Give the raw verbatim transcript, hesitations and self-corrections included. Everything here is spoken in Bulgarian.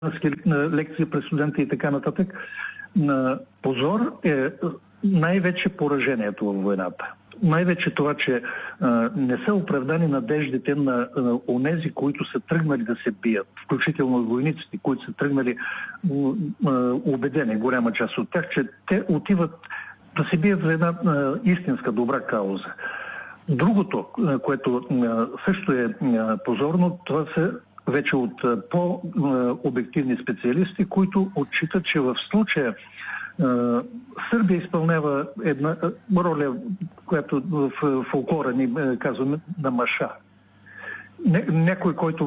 лекции през студенти и така нататък. Позор е най-вече поражението във войната. Най-вече това, че а, не са оправдани надеждите на а, онези, които са тръгнали да се бият, включително войниците, които са тръгнали а, убедени, голяма част от тях, че те отиват да се бият за една а, истинска добра кауза. Другото, а, което а, също е а, позорно, това са вече от а, по-обективни специалисти, които отчитат, че в случая Сърбия изпълнява една роля, която в фолклора ни казваме на маша. Някой, който